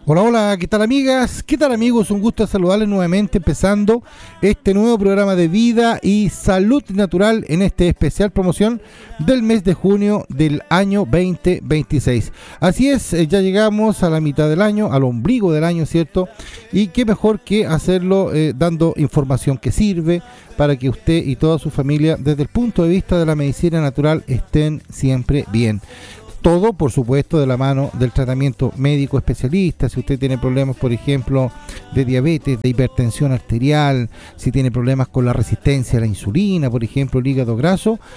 Hola, hola, ¿qué tal amigas? ¿Qué tal amigos? Un gusto saludarles nuevamente empezando este nuevo programa de vida y salud natural en este especial promoción del mes de junio del año 2026. Así es, ya llegamos a la mitad del año, al ombligo del año, ¿cierto? Y qué mejor que hacerlo dando información que sirve para que usted y toda su familia desde el punto de vista de la medicina natural estén siempre bien. Todo, por supuesto, de la mano del tratamiento médico especialista. Si usted tiene problemas, por ejemplo, de diabetes, de hipertensión arterial, si tiene problemas con la resistencia a la insulina, por ejemplo, el hígado graso,